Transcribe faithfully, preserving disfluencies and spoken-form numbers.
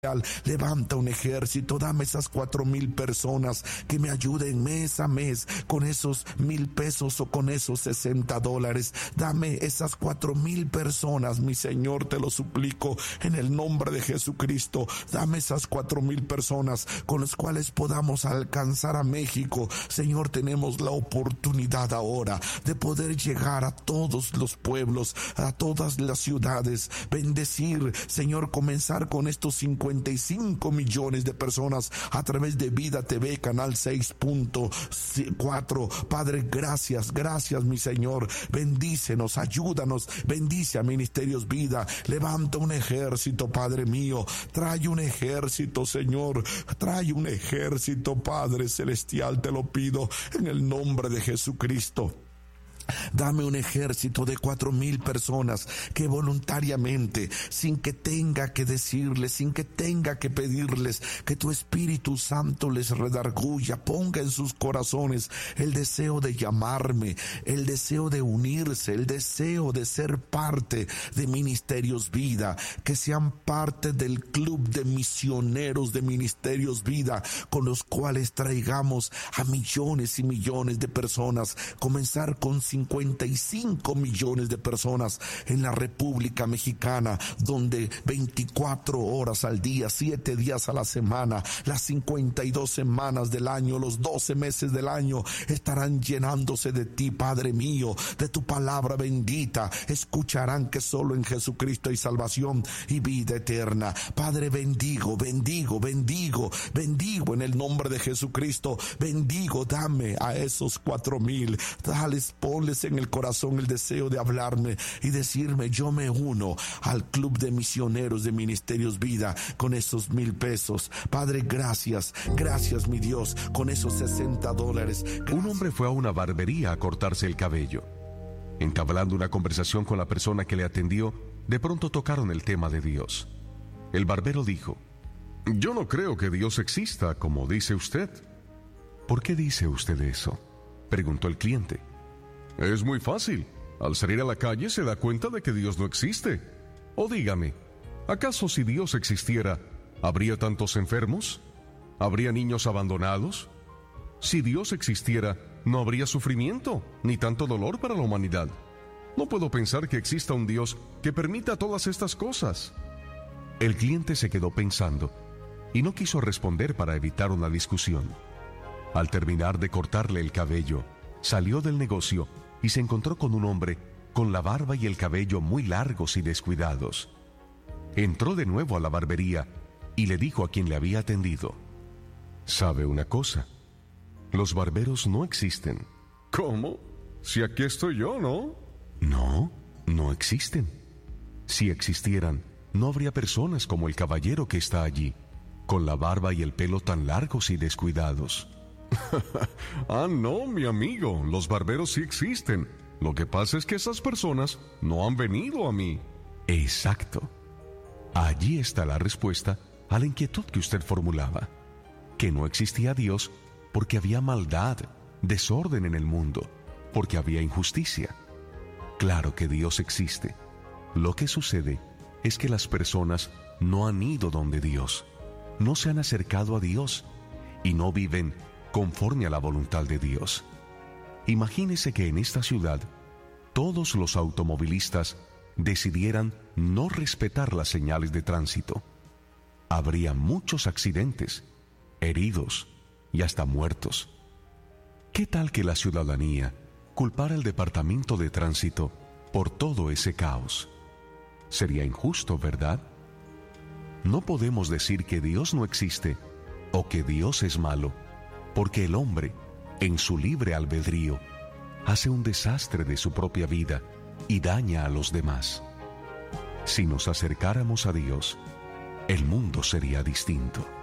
Levanta un ejército, dame esas cuatro mil personas que me ayuden mes a mes con esos mil pesos o con esos sesenta dólares. Dame esas cuatro mil personas, mi Señor, te lo suplico en el nombre de Jesucristo. Dame esas cuatro mil personas con las cuales podamos alcanzar a México. Señor, tenemos la oportunidad ahora de poder llegar a todos los pueblos, a todas las ciudades, bendecir, Señor, comenzar con estos cincuenta y cinco millones de personas a través de Vida T V, canal seis punto cuatro. Padre, gracias, gracias, mi Señor. Bendícenos, ayúdanos, bendice a Ministerios Vida. Levanta un ejército, Padre mío. Trae un ejército, Señor. Trae un ejército, Padre Celestial, te lo pido en el nombre de Jesucristo. Dame un ejército de cuatro mil personas que voluntariamente, sin que tenga que decirles, sin que tenga que pedirles, que tu Espíritu Santo les redarguya, ponga en sus corazones el deseo de llamarme, el deseo de unirse, el deseo de ser parte de Ministerios Vida, que sean parte del club de misioneros de Ministerios Vida, con los cuales traigamos a millones y millones de personas, comenzar con cincuenta y cinco millones de personas en la República Mexicana, donde veinticuatro horas al día, siete días a la semana, las cincuenta y dos semanas del año, los doce meses del año, estarán llenándose de ti, Padre mío, de tu palabra bendita. Escucharán que solo en Jesucristo hay salvación y vida eterna. Padre, bendigo, bendigo, bendigo, bendigo en el nombre de Jesucristo. Bendigo, dame a esos cuatro mil, dales, ponles en el corazón el deseo de hablarme y decirme: yo me uno al club de misioneros de Ministerios Vida con esos mil pesos. Padre, gracias, gracias, mi Dios, con esos sesenta dólares. Gracias. Un hombre fue a una barbería a cortarse el cabello. Entablando una conversación con la persona que le atendió, de pronto tocaron el tema de Dios. El barbero dijo: yo no creo que Dios exista, como dice usted. ¿Por qué dice usted eso?, preguntó el cliente. Es muy fácil. Al salir a la calle se da cuenta de que Dios no existe. O dígame, ¿acaso si Dios existiera, habría tantos enfermos? ¿Habría niños abandonados? Si Dios existiera, no habría sufrimiento, ni tanto dolor para la humanidad. No puedo pensar que exista un Dios que permita todas estas cosas. El cliente se quedó pensando y no quiso responder para evitar una discusión. Al terminar de cortarle el cabello, salió del negocio y se encontró con un hombre con la barba y el cabello muy largos y descuidados. Entró de nuevo a la barbería y le dijo a quien le había atendido: ¿sabe una cosa? Los barberos no existen. ¿Cómo? Si aquí estoy yo, ¿no? No, no existen. Si existieran, no habría personas como el caballero que está allí, con la barba y el pelo tan largos y descuidados. Ah, no, mi amigo, los barberos sí existen. Lo que pasa es que esas personas no han venido a mí. Exacto. Allí está la respuesta a la inquietud que usted formulaba, que no existía Dios porque había maldad, desorden en el mundo, porque había injusticia. Claro que Dios existe. Lo que sucede es que las personas no han ido donde Dios, no se han acercado a Dios y no viven conforme a la voluntad de Dios. Imagínese que en esta ciudad todos los automovilistas decidieran no respetar las señales de tránsito. Habría muchos accidentes, heridos y hasta muertos. ¿Qué tal que la ciudadanía culpara al Departamento de Tránsito por todo ese caos? Sería injusto, ¿verdad? No podemos decir que Dios no existe o que Dios es malo, porque el hombre, en su libre albedrío, hace un desastre de su propia vida y daña a los demás. Si nos acercáramos a Dios, el mundo sería distinto.